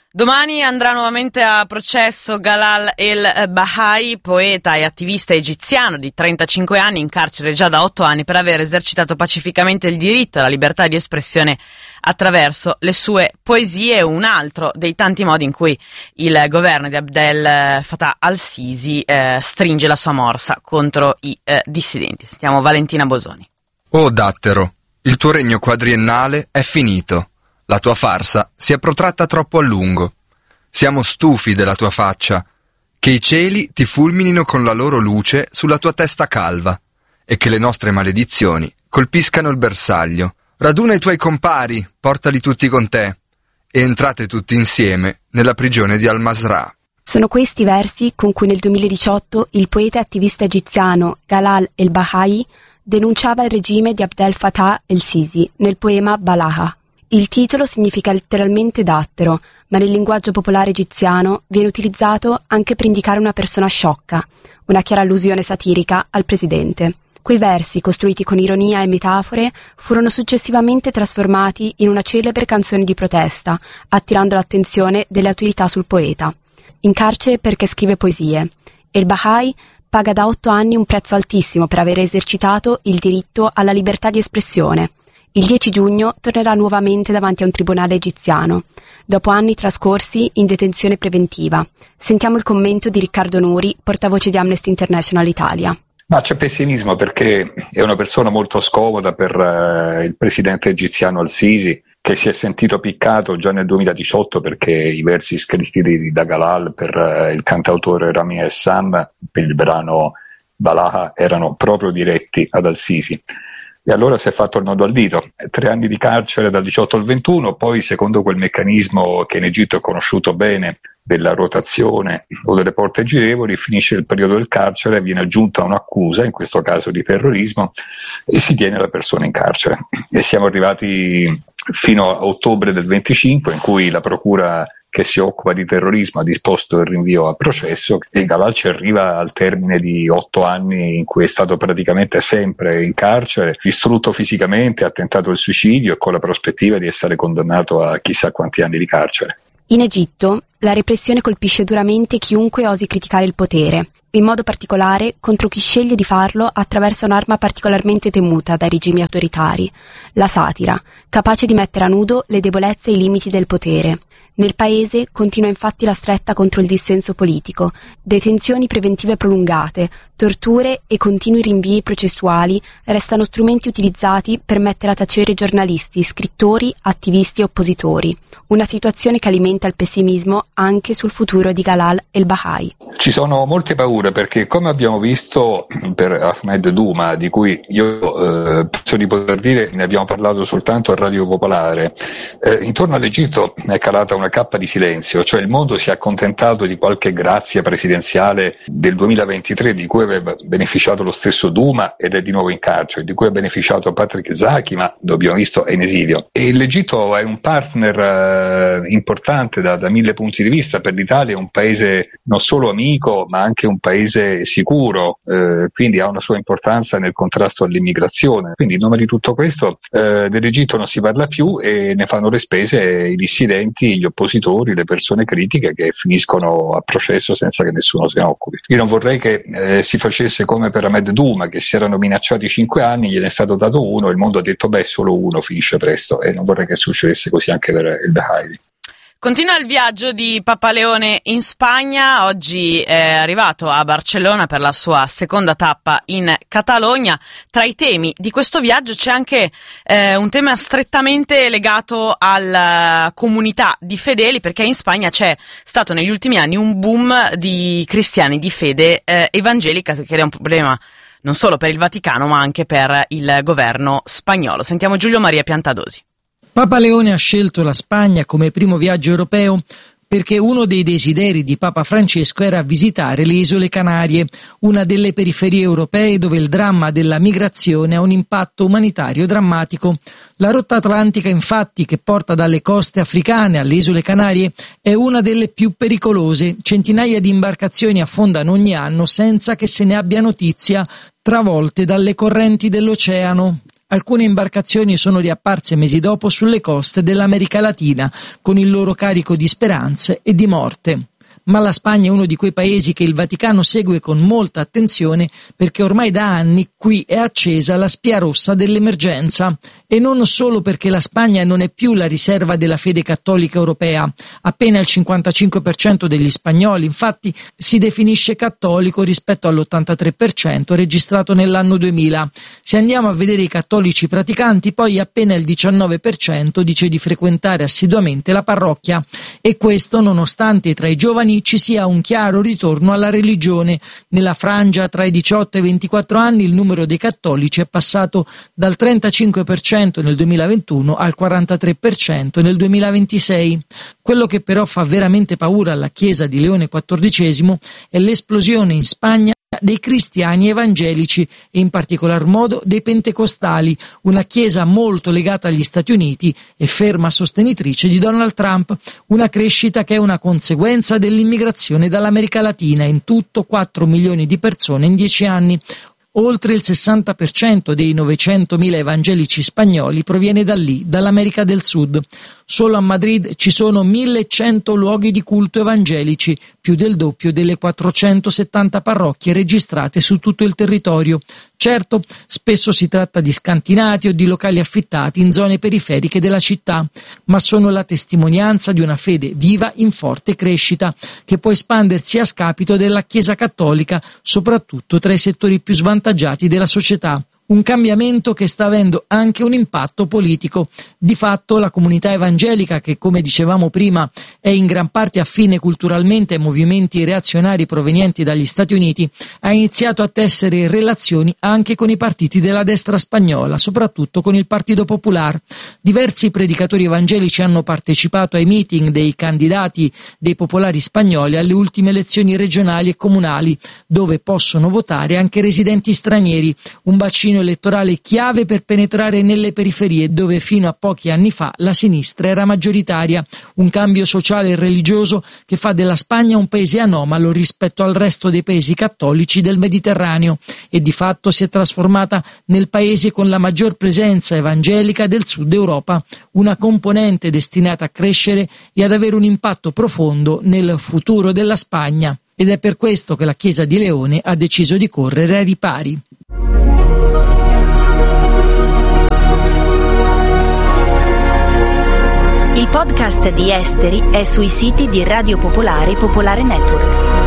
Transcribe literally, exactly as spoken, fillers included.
Domani andrà nuovamente a processo Galal el-Bahai, poeta e attivista egiziano di trentacinque anni, in carcere già da otto anni per aver esercitato pacificamente il diritto alla libertà di espressione attraverso le sue poesie, un altro dei tanti modi in cui il governo di Abdel Fattah al-Sisi eh, stringe la sua morsa contro i eh, dissidenti. Sentiamo Valentina Bosoni. Oh dattero, il tuo regno quadriennale è finito. La tua farsa si è protratta troppo a lungo. Siamo stufi della tua faccia. Che i cieli ti fulminino con la loro luce sulla tua testa calva e che le nostre maledizioni colpiscano il bersaglio. Raduna i tuoi compari, portali tutti con te e entrate tutti insieme nella prigione di Al-Masrah. Sono questi versi con cui nel duemiladiciotto il poeta e attivista egiziano Galal el-Bahai denunciava il regime di Abdel Fattah el-Sisi nel poema Balaha. Il titolo significa letteralmente dattero, ma nel linguaggio popolare egiziano viene utilizzato anche per indicare una persona sciocca, una chiara allusione satirica al presidente. Quei versi, costruiti con ironia e metafore, furono successivamente trasformati in una celebre canzone di protesta, attirando l'attenzione delle autorità sul poeta. In carcere perché scrive poesie. El-Bahai paga da otto anni un prezzo altissimo per aver esercitato il diritto alla libertà di espressione. Il dieci giugno tornerà nuovamente davanti a un tribunale egiziano, dopo anni trascorsi in detenzione preventiva. Sentiamo il commento di Riccardo Nuri, portavoce di Amnesty International Italia. Ma c'è pessimismo perché è una persona molto scomoda per uh, il presidente egiziano al-Sisi, che si è sentito piccato già nel duemiladiciotto perché i versi scritti da Galal per uh, il cantautore Rami Essam per il brano Balaha erano proprio diretti ad al-Sisi. E allora si è fatto il nodo al dito, tre anni di carcere dal diciotto al ventuno, poi secondo quel meccanismo che in Egitto è conosciuto bene della rotazione o delle porte girevoli, finisce il periodo del carcere, viene aggiunta un'accusa, in questo caso di terrorismo, e si tiene la persona in carcere. E siamo arrivati fino a ottobre del venticinque in cui la procura che si occupa di terrorismo ha disposto il rinvio a processo e Galal ci arriva al termine di otto anni in cui è stato praticamente sempre in carcere, distrutto fisicamente, ha tentato il suicidio e con la prospettiva di essere condannato a chissà quanti anni di carcere. In Egitto la repressione colpisce duramente chiunque osi criticare il potere, in modo particolare contro chi sceglie di farlo attraverso un'arma particolarmente temuta dai regimi autoritari, la satira, capace di mettere a nudo le debolezze e i limiti del potere. Nel paese continua infatti la stretta contro il dissenso politico, detenzioni preventive prolungate, torture e continui rinvii processuali restano strumenti utilizzati per mettere a tacere giornalisti, scrittori, attivisti e oppositori. Una situazione che alimenta il pessimismo anche sul futuro di Galal el-Bahai. Ci sono molte paure perché, come abbiamo visto per Ahmed Douma, di cui io eh, penso di poter dire ne abbiamo parlato soltanto a Radio Popolare, eh, intorno all'Egitto è calata una cappa di silenzio, cioè il mondo si è accontentato di qualche grazia presidenziale del duemilaventitré di cui aveva beneficiato lo stesso Douma ed è di nuovo in carcere, di cui ha beneficiato Patrick Zaki, ma lo abbiamo visto è in esilio. E l'Egitto è un partner eh, importante da, da mille punti di vista per l'Italia, è un paese non solo amico ma anche un paese sicuro, eh, quindi ha una sua importanza nel contrasto all'immigrazione. Quindi in nome di tutto questo eh, dell'Egitto non si parla più e ne fanno le spese i dissidenti, gli oppositori, le persone critiche che finiscono a processo senza che nessuno se ne occupi. Io non vorrei che eh, si facesse come per Ahmed Douma, che si erano minacciati cinque anni, gliene è stato dato uno, il mondo ha detto beh solo uno finisce presto, e non vorrei che succedesse così anche per il Bahai. Continua il viaggio di Papa Leone in Spagna, oggi è arrivato a Barcellona per la sua seconda tappa in Catalogna. Tra i temi di questo viaggio c'è anche eh, un tema strettamente legato alla comunità di fedeli, perché in Spagna c'è stato negli ultimi anni un boom di cristiani di fede eh, evangelica, che è un problema non solo per il Vaticano ma anche per il governo spagnolo. Sentiamo Giulio Maria Piantadosi. Papa Leone ha scelto la Spagna come primo viaggio europeo perché uno dei desideri di Papa Francesco era visitare le isole Canarie, una delle periferie europee dove il dramma della migrazione ha un impatto umanitario drammatico. La rotta atlantica, infatti, che porta dalle coste africane alle isole Canarie, è una delle più pericolose. Centinaia di imbarcazioni affondano ogni anno senza che se ne abbia notizia, travolte dalle correnti dell'oceano. Alcune imbarcazioni sono riapparse mesi dopo sulle coste dell'America Latina con il loro carico di speranze e di morte. Ma la Spagna è uno di quei paesi che il Vaticano segue con molta attenzione perché ormai da anni qui è accesa la spia rossa dell'emergenza. E non solo perché la Spagna non è più la riserva della fede cattolica europea. Appena il cinquantacinque per cento degli spagnoli, infatti, si definisce cattolico rispetto all'ottantatré per cento registrato nell'anno duemila. Se andiamo a vedere i cattolici praticanti, poi appena il diciannove per cento dice di frequentare assiduamente la parrocchia. E questo nonostante tra i giovani ci sia un chiaro ritorno alla religione. Nella frangia tra i diciotto e i ventiquattro anni il numero dei cattolici è passato dal trentacinque per cento nel duemilaventuno al quarantatré per cento nel duemilaventisei. Quello che però fa veramente paura alla Chiesa di Leone quattordicesimo è l'esplosione in Spagna dei cristiani evangelici e in particolar modo dei pentecostali, una chiesa molto legata agli Stati Uniti e ferma sostenitrice di Donald Trump, una crescita che è una conseguenza dell'immigrazione dall'America Latina, in tutto quattro milioni di persone in dieci anni. Oltre il sessanta per cento dei novecentomila evangelici spagnoli proviene da lì, dall'America del Sud. Solo a Madrid ci sono millecento luoghi di culto evangelici, più del doppio delle quattrocentosettanta parrocchie registrate su tutto il territorio. Certo, spesso si tratta di scantinati o di locali affittati in zone periferiche della città, ma sono la testimonianza di una fede viva in forte crescita, che può espandersi a scapito della Chiesa cattolica, soprattutto tra i settori più svantaggiati della società. Un cambiamento che sta avendo anche un impatto politico. Di fatto la comunità evangelica, che come dicevamo prima è in gran parte affine culturalmente ai movimenti reazionari provenienti dagli Stati Uniti, ha iniziato a tessere relazioni anche con i partiti della destra spagnola, soprattutto con il Partito Popular. Diversi predicatori evangelici hanno partecipato ai meeting dei candidati dei popolari spagnoli alle ultime elezioni regionali e comunali, dove possono votare anche residenti stranieri, un bacino elettorale chiave per penetrare nelle periferie dove fino a pochi anni fa la sinistra era maggioritaria, un cambio sociale e religioso che fa della Spagna un paese anomalo rispetto al resto dei paesi cattolici del Mediterraneo e di fatto si è trasformata nel paese con la maggior presenza evangelica del sud Europa, una componente destinata a crescere e ad avere un impatto profondo nel futuro della Spagna. Ed è per questo che la Chiesa di Leone ha deciso di correre ai ripari. Il podcast di Esteri è sui siti di Radio Popolare e Popolare Network.